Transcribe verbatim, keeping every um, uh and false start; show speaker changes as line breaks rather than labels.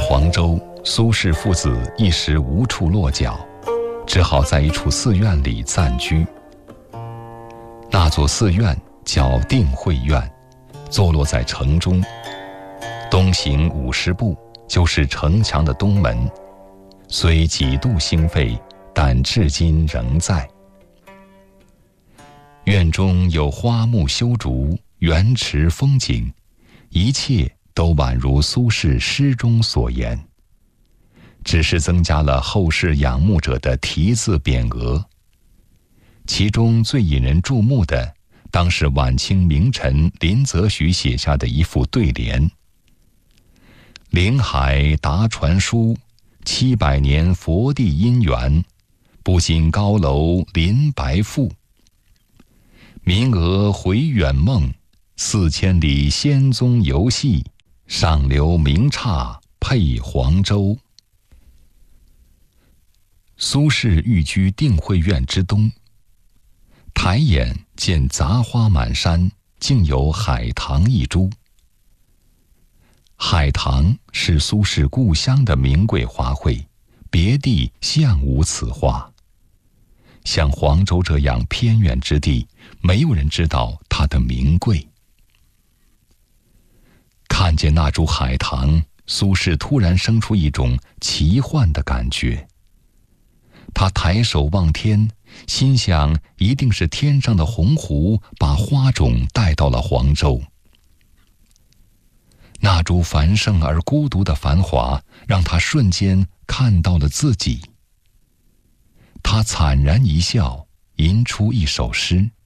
黄州，苏轼父子一时无处落脚，只好在一处寺院里暂居。那座寺院叫定慧院，坐落在城中，东行五十步就是城墙的东门，虽几度兴废，但至今仍在。院中有花木修竹，园池风景，一切都宛如苏轼诗中所言，只是增加了后世仰慕者的题字匾额。其中最引人注目的，当是晚清名臣林则徐写下的一副对联：临海达传书，七百年佛地因缘，不兴高楼临白赋。民俄回远梦，四千里仙踪游戏，上流名刹配黄州。苏轼寓居定慧院之东，抬眼见杂花满山，竟有海棠一株。海棠是苏轼故乡的名贵花卉，别地向无此花。像黄州这样偏远之地，没有人知道它的名贵。看见那株海棠，苏轼突然生出一种奇幻的感觉。他抬手望天，心想一定是天上的鸿鹄把花种带到了黄州。那株繁盛而孤独的繁华，让他瞬间看到了自己。他惨然一笑，吟出一首诗：